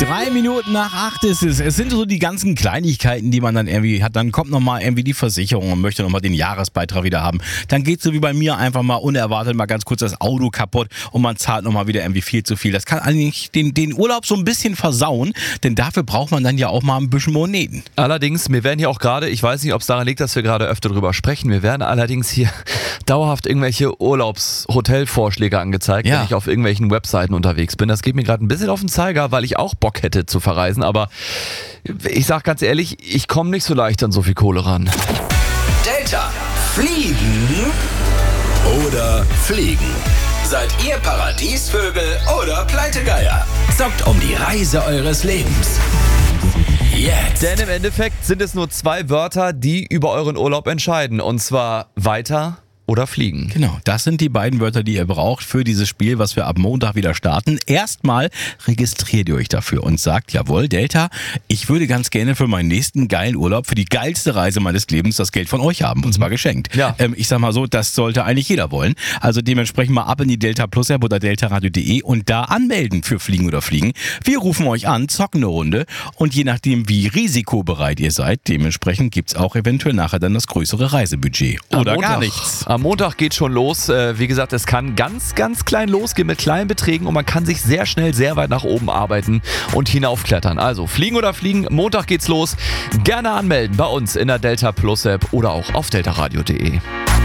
7:03 ist es. Es sind so die ganzen Kleinigkeiten, die man dann irgendwie hat. Dann kommt nochmal irgendwie die Versicherung und möchte nochmal den Jahresbeitrag wieder haben. Dann geht so wie bei mir einfach mal unerwartet mal ganz kurz das Auto kaputt und man zahlt nochmal wieder irgendwie viel zu viel. Das kann eigentlich den Urlaub so ein bisschen versauen, denn dafür braucht man dann ja auch mal ein bisschen Moneten. Allerdings, mir werden hier auch gerade, ich weiß nicht, ob es daran liegt, dass wir gerade öfter drüber sprechen, mir werden allerdings hier dauerhaft irgendwelche Urlaubshotelvorschläge angezeigt, wenn ich auf irgendwelchen Webseiten unterwegs bin. Das geht mir gerade ein bisschen auf den Zeiger, weil ich auch Bock hätte zu verreisen, aber ich sag ganz ehrlich, ich komme nicht so leicht an so viel Kohle ran. Delta, fliegen oder fliegen? Seid ihr Paradiesvögel oder Pleitegeier? Zockt um die Reise eures Lebens. Jetzt. Denn im Endeffekt sind es nur 2 Wörter, die über euren Urlaub entscheiden. Und zwar weiter oder fliegen. Genau, das sind die beiden Wörter, die ihr braucht für dieses Spiel, was wir ab Montag wieder starten. Erstmal registriert ihr euch dafür und sagt, jawohl, Delta, ich würde ganz gerne für meinen nächsten geilen Urlaub, für die geilste Reise meines Lebens das Geld von euch haben, und zwar geschenkt. Ja. Ich sag mal so, das sollte eigentlich jeder wollen. Also dementsprechend mal ab in die Delta Plus App oder deltaradio.de und da anmelden für Fliegen oder Fliegen. Wir rufen euch an, zocken eine Runde und je nachdem, wie risikobereit ihr seid, dementsprechend gibt's auch eventuell nachher dann das größere Reisebudget. Oder gar nichts. Am Montag geht schon los. Wie gesagt, es kann ganz, ganz klein losgehen mit kleinen Beträgen und man kann sich sehr schnell sehr weit nach oben arbeiten und hinaufklettern. Also fliegen oder fliegen, Montag geht's los. Gerne anmelden bei uns in der Delta Plus App oder auch auf deltaradio.de.